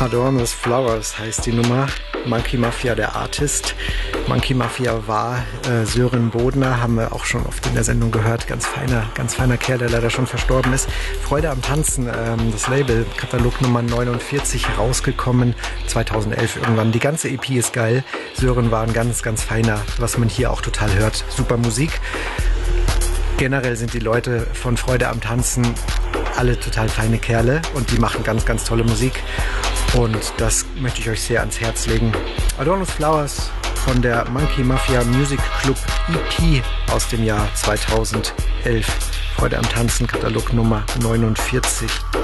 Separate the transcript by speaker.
Speaker 1: Adorno's Flowers heißt die Nummer. Monkey Mafia, der Artist. Monkey Mafia war Sören Bodner, haben wir auch schon oft in der Sendung gehört. Ganz feiner Kerl, der leider schon verstorben ist. Freude am Tanzen, das Label, Katalog Nummer 49, rausgekommen 2011 irgendwann. Die ganze EP ist geil. Sören war ein ganz feiner, was man hier auch total hört. Super Musik. Generell sind die Leute von Freude am Tanzen alle total feine Kerle und die machen ganz tolle Musik. Und das möchte ich euch sehr ans Herz legen. Adorno's Flowers von der Monkey Mafia Music Club EP aus dem Jahr 2011. Freude am Tanzen, Katalog Nummer 49.